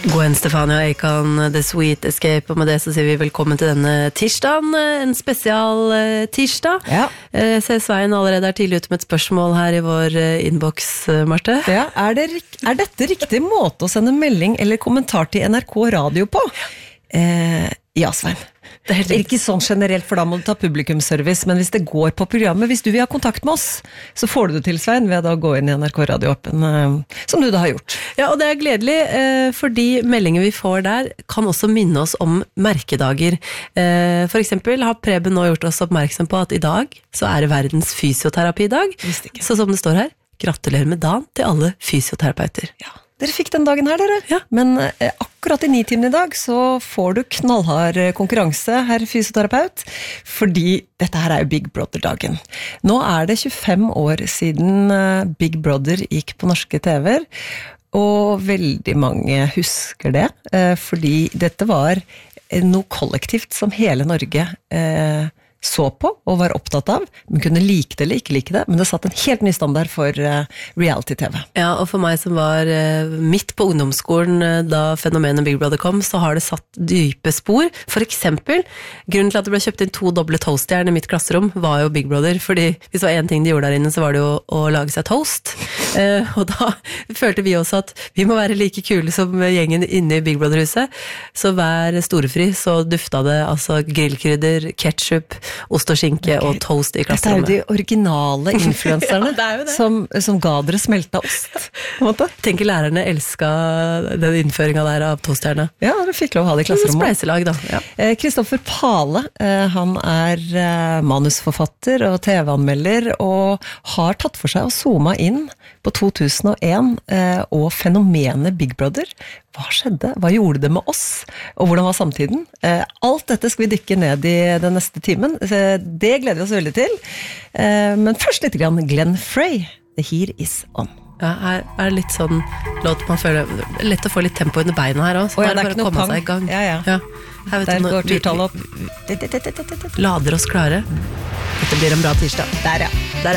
Gwen Stefani og Akon, The Sweet Escape, og med det så sier vi velkommen til denne tirsdagen, en spesial tirsdag. Ja. Se Svein allerede tidlig ute med et spørsmål her i vår inbox, Marte. Ja, er dette riktig måte å sende melding eller kommentar til NRK Radio på? Ja, Svein. Det er ikke sånn generelt, for da må du ta publikumsservice, men hvis det går på programmet, hvis du vil ha kontakt med oss, så får du det til, Svein, ved å gå inn i NRK Radio-appen, som du da har gjort. Ja, og det er gledelig, fordi meldinger vi får der kan også minne oss om merkedager. For eksempel har Preben nå gjort oss oppmerksom på at i dag så er det verdens fysioterapidag. Visste ikke. Så som det står her, gratulerer med dagen til alle fysioterapeuter. Ja. Dere fikk den dagen her, dere. Ja. Men akkurat i 9-timen i dag så får du knallhard konkurranse, herr fysioterapeut, fordi dette her er jo Big Brother-dagen. Nå er det 25 år siden Big Brother gikk på norske TV-er, og veldig mange husker det, fordi dette var noe kollektivt som hele Norge så på og var opptatt av, men kunne like det eller ikke like det, men det satt en helt ny standard for reality-TV. Ja, og for meg som var midt på ungdomsskolen da fenomenet Big Brother kom, så har det satt dype spor. For eksempel, grunnen til at det ble kjøpt inn 2 doble toastjern i mitt klasserom var jo Big Brother, fordi hvis det var en ting de gjorde der inne, så var det jo å lage seg toast. Og da følte vi også at vi må være like kule som gjengen inne i Big Brother-huset. Så hver storefri så dufta det altså grillkrydder, ketchup, ost og skinke og toast i klasserommet. Dette er jo de originale influenserne Ja, det er jo det. som ga dere smelta ost. Tenker lærerne elsket den innføringen der av toastjerne. Ja, dere fikk lov å ha det i klasserommet. Spleiselag da, ja. Kristoffer Pale, han er manusforfatter og TV-anmelder, og har tatt for seg å zoome inn på 2001 og fenomenet Big Brother. Hva skjedde? Hva gjorde det med oss? Og hvordan var samtiden? Alt dette skal vi dykke ned i den neste timen. Det gleder vi oss veldig til. Men først litt grann Glenn Frey. The Heat Is On. Ja, her er det litt sånn låt man føler lett å få litt tempo under beina her også. Å, ja, det det er bare ikke å noe komme pang. seg i gang. Ja. Her vet Der du, går turtallet opp. lader oss klare. Dette blir en bra tirsdag. Der, ja.